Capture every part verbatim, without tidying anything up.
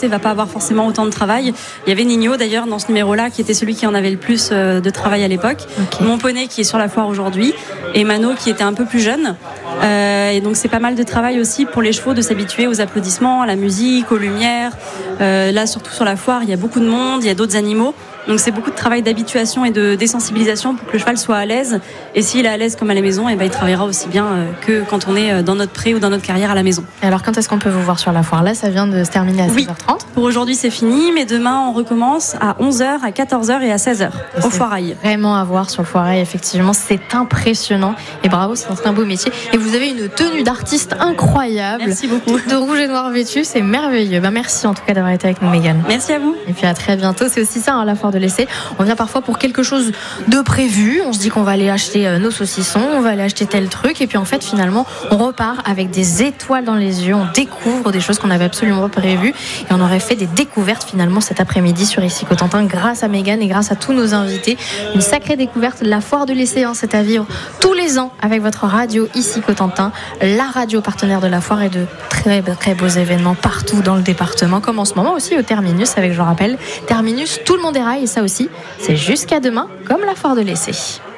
côté va pas avoir forcément autant de travail. Il y avait Nino d'ailleurs dans ce numéro-là qui était celui qui en avait le plus de travail à l'époque. Okay. Mon poney qui est sur la foire aujourd'hui et Mano qui était un peu plus jeune. Euh, et donc c'est pas mal de travail aussi pour les chevaux de s'habituer aux applaudissements, à la musique, aux lumières. Euh, là surtout sur la foire, il y a beaucoup de monde, il y a d'autres animaux. Donc c'est beaucoup de travail d'habituation et de désensibilisation pour que le cheval soit à l'aise. Et s'il est à l'aise comme à la maison, et ben il travaillera aussi bien que quand on est dans notre pré ou dans notre carrière à la maison. Et alors quand est-ce qu'on peut vous voir sur la foire? Là, ça vient de se terminer à oui. seize heures trente. Pour aujourd'hui c'est fini, mais demain on recommence à onze heures, à quatorze heures et à seize heures et au Foirail. Vraiment à voir sur le Foirail, effectivement, c'est impressionnant. Et bravo, c'est un beau métier. Et vous avez une tenue d'artiste incroyable. Merci beaucoup. De rouge et noir vêtu, c'est merveilleux. Ben, merci en tout cas d'avoir été avec nous, Mégane. Merci à vous. Et puis à très bientôt. C'est aussi ça, hein, la foire de l'essai. On vient parfois pour quelque chose de prévu. On se dit qu'on va aller acheter nos saucissons, on va aller acheter tel truc. Et puis en fait, finalement, on repart avec des étoiles dans les yeux. On découvre des choses qu'on n'avait absolument pas prévues. Et on aurait fait des découvertes finalement cet après-midi sur Ici Cotentin grâce à Mégane et grâce à tous nos invités. Une sacrée découverte. La foire de l'essai, hein, c'est à vivre tous les ans avec votre radio Ici Cotentin, la radio partenaire de la foire et de très, très beaux événements partout dans le département, comme en ce moment aussi au Terminus avec, je le rappelle, Terminus, tout le monde déraille et ça aussi, c'est jusqu'à demain, comme la foire de l'essai.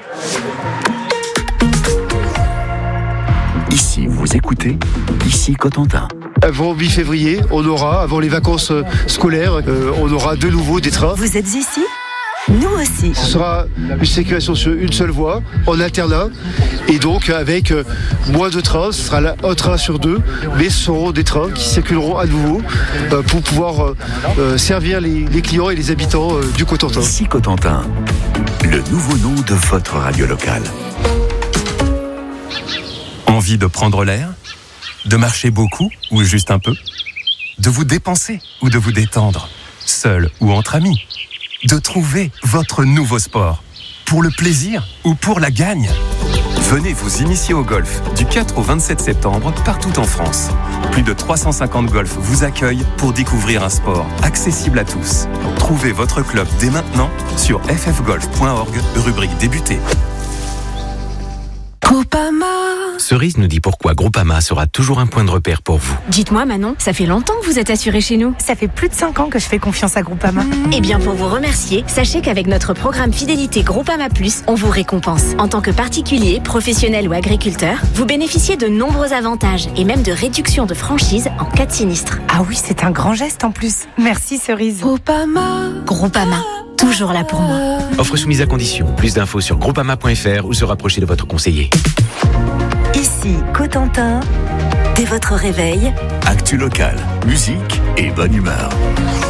Ici, vous écoutez Ici Cotentin. Avant mi-février, on aura, avant les vacances scolaires, euh, on aura de nouveau des trains. Vous êtes ici ? Nous aussi. Ce sera une circulation sur une seule voie, en alternat, et donc avec euh, moins de trains. Ce sera là, un train sur deux, mais ce seront des trains qui circuleront à nouveau euh, pour pouvoir euh, servir les, les clients et les habitants euh, du Cotentin. Ici Cotentin, le nouveau nom de votre radio locale. Envie de prendre l'air ? De marcher beaucoup ou juste un peu ? De vous dépenser ou de vous détendre ? Seul ou entre amis ? De trouver votre nouveau sport, pour le plaisir ou pour la gagne. Venez vous initier au golf du quatre au vingt-sept septembre partout en France. Plus de trois cent cinquante golfs vous accueillent pour découvrir un sport accessible à tous. Trouvez votre club dès maintenant sur f f golf point org, rubrique débuter. Groupama. Cerise nous dit pourquoi Groupama sera toujours un point de repère pour vous. Dites-moi Manon, ça fait longtemps que vous êtes assurée chez nous. Ça fait plus de cinq ans que je fais confiance à Groupama. Mmh. Eh bien pour vous remercier, sachez qu'avec notre programme Fidélité Groupama Plus, on vous récompense. En tant que particulier, professionnel ou agriculteur, vous bénéficiez de nombreux avantages et même de réductions de franchise en cas de sinistre. Ah oui, c'est un grand geste en plus. Merci Cerise. Groupama. Groupama. Toujours là pour moi. Offre soumise à condition. Plus d'infos sur groupama point f r ou se rapprocher de votre conseiller. Ici Cotentin, dès votre réveil. Actu local, musique et bonne humeur.